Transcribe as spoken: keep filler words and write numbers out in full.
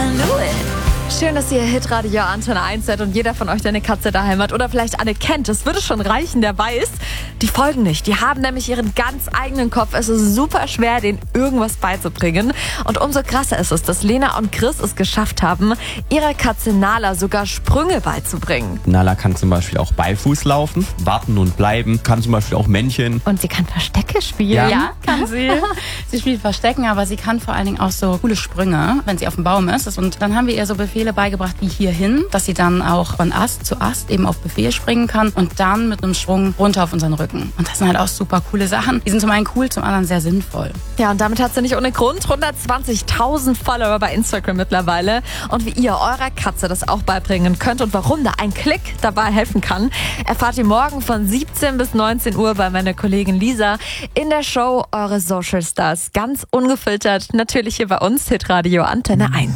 knew it. Schön, dass ihr Hitradio Antenne eins seid und jeder von euch, der eine Katze daheim hat oder vielleicht eine kennt. Das würde schon reichen, der weiß. Die folgen nicht. Die haben nämlich ihren ganz eigenen Kopf. Es ist super schwer, denen irgendwas beizubringen. Und umso krasser ist es, dass Lena und Chris es geschafft haben, ihrer Katze Nala sogar Sprünge beizubringen. Nala kann zum Beispiel auch Beifuß laufen, warten und bleiben, kann zum Beispiel auch Männchen. Und sie kann Verstecke spielen. Ja. Ja, kann sie. Sie spielt Verstecken, aber sie kann vor allen Dingen auch so coole Sprünge, wenn sie auf dem Baum ist. Und dann haben wir ihr so Befehle beigebracht wie hierhin, dass sie dann auch von Ast zu Ast eben auf Befehl springen kann und dann mit einem Sprung runter auf unseren Rücken. Und das sind halt auch super coole Sachen. Die sind zum einen cool, zum anderen sehr sinnvoll. Ja, und damit hat sie nicht ohne Grund hundertzwanzigtausend Follower bei Instagram mittlerweile. Und wie ihr eurer Katze das auch beibringen könnt und warum da ein Klick dabei helfen kann, erfahrt ihr morgen von siebzehn bis neunzehn Uhr bei meiner Kollegin Lisa in der Show Eure Social Stars. Ganz ungefiltert, natürlich hier bei uns, Hitradio Antenne eins.